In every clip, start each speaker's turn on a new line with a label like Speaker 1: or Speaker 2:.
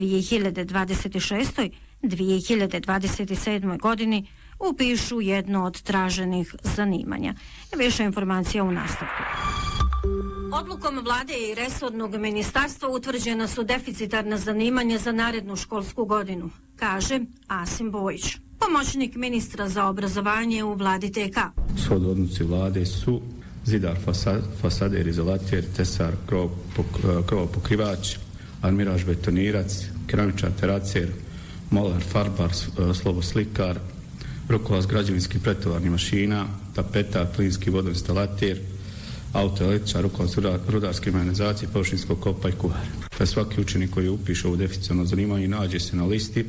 Speaker 1: 2026. 2027. godini upišu jedno od traženih zanimanja. Više informacija u nastavku. Odlukom vlade i resornog ministarstva utvrđena su deficitarna zanimanja za narednu školsku godinu, kaže Asim Bojić, pomoćnik ministra za obrazovanje u vladi TK.
Speaker 2: Svod odluci vlade su zidar, fasader, izolater, tesar, krovopokrivač, armiraž, betonirac, keramičar, teracer, molar, farbar, sloboslikar, rukovac građevinskih pretovarnih mašina, tapetar, plinski vodoinstalater, autoelektričar, rukovac rudarske mehanizacije, površinskog kopa i kuhar. Svaki učenik koji upiše ovo deficitarno zanimanje nađe se na listi.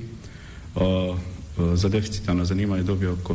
Speaker 2: Za deficitarno zanimanje dobio oko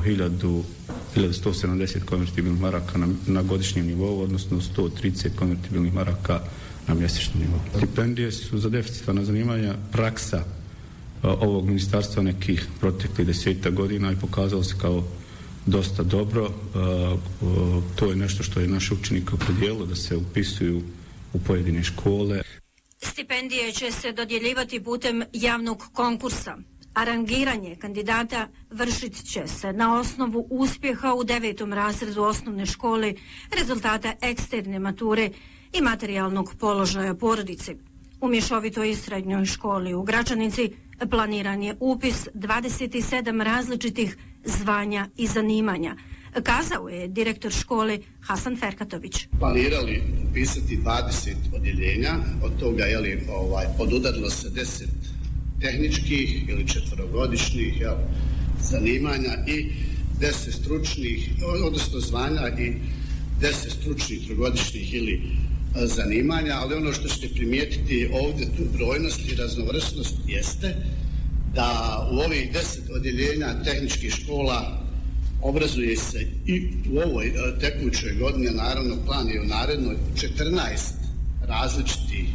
Speaker 2: 1170 konvertibilnih maraka na godišnjem nivou, odnosno 130 konvertibilnih maraka na mjesečnom nivou. Stipendije su za deficitarna zanimanja praksa ovog ministarstva nekih proteklih 10 godina i pokazalo se kao dosta dobro. To je nešto što je naše učenike opredijelilo da se upisuju u pojedine škole.
Speaker 1: Stipendije će se dodjeljivati putem javnog konkursa. A rangiranje kandidata vršit će se na osnovu uspjeha u 9. razredu osnovne škole, rezultata eksterne mature i materijalnog položaja porodice. U mješovitoj srednjoj školi u Gračanici planiran je upis 27 različitih zvanja i zanimanja, kazao je direktor škole Hasan Ferkatović.
Speaker 3: Planirali upisati 20 odjeljenja, od toga podudarilo se 10 tehničkih ili četverogodišnjih zanimanja i 10 stručnih, odnosno zvanja i 10 stručnih trogodišnjih ili zanimanja, ali ono što ćete primijetiti ovdje tu brojnost i raznovrsnost jeste da u ovih 10 odjeljenja tehničkih škola obrazuje se i u ovoj tekućoj godini, naravno plan je u narednoj 14 različitih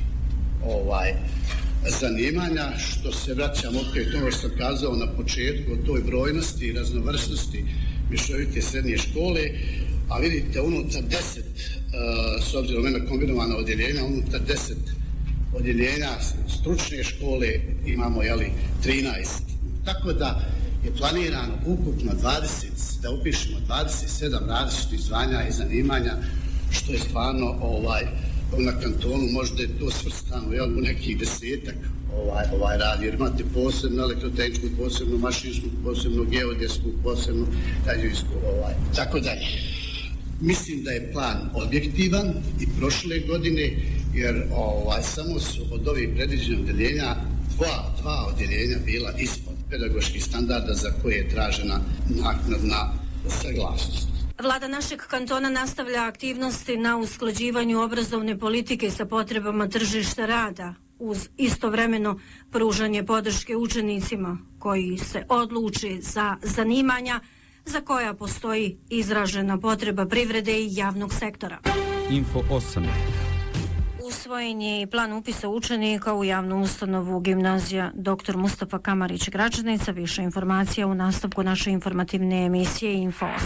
Speaker 3: zanimanja, što se vraćam opet ono što sam kazao na početku o toj brojnosti i raznovrsnosti mješovite srednje škole, a vidite unutar 10 s obzirom na kombinovana odjeljenja, unutar 10 odjeljenja stručne škole imamo 13. Tako da je planirano ukupno da upišemo 27 različitih zvanja i zanimanja, što je stvarno na kantonu možda je to svrstano u nekih 10-ak radi, jer imate posebno elektrotehničku, posebno mašinsku, posebno geodetsku, posebno građevinsku, tako dalje. Mislim da je plan objektivan i prošle godine, jer samo su od ovih predviđenih odjeljenja dva odjeljenja bila ispod pedagoških standarda za koje je tražena naknadna saglasnost.
Speaker 1: Vlada našeg kantona nastavlja aktivnosti na usklađivanju obrazovne politike sa potrebama tržišta rada, uz istovremeno pružanje podrške učenicima koji se odluče za zanimanja za koja postoji izražena potreba privrede i javnog sektora.
Speaker 4: Info 8.
Speaker 1: Usvojen je i plan upisa učenika u javnu ustanovu gimnazija Dr. Mustafa Kamarić Gračanica. Više informacija u nastavku naše informativne emisije Info 8.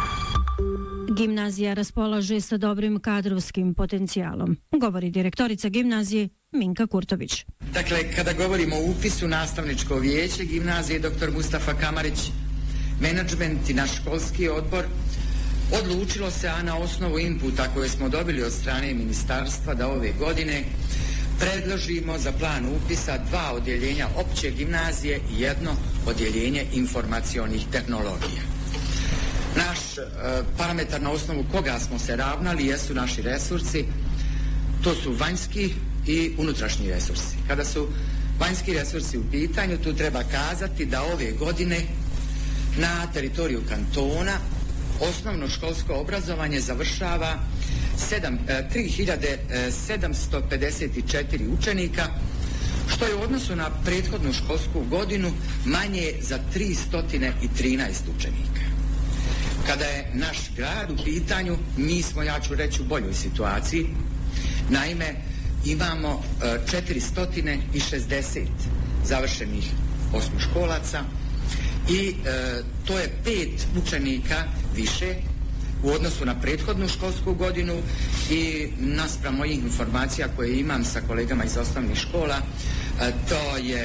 Speaker 1: Gimnazija raspolaže sa dobrim kadrovskim potencijalom, govori direktorica gimnazije Minka Kurtović.
Speaker 5: Dakle, kada govorimo o upisu nastavničko vijeće gimnazije Dr. Mustafa Kamarić, menadžment i naš školski odbor odlučilo se, a na osnovu inputa koje smo dobili od strane ministarstva, da ove godine predložimo za plan upisa 2 odjeljenja opće gimnazije i 1 odjeljenje informacionih tehnologija. Naš parametar na osnovu koga smo se ravnali jesu naši resursi, to su vanjski i unutrašnji resursi. Kada su vanjski resursi u pitanju, tu treba kazati da ove godine na teritoriju kantona osnovno školsko obrazovanje završava 3754 učenika, što je u odnosu na prethodnu školsku godinu manje za 313 učenika. Kada je naš grad u pitanju, mi smo, ja ću reći, u boljoj situaciji. Naime, imamo 460 završenih osmoškolaca i to je 5 učenika više u odnosu na prethodnu školsku godinu i naspram mojih informacija koje imam sa kolegama iz osnovnih škola, to je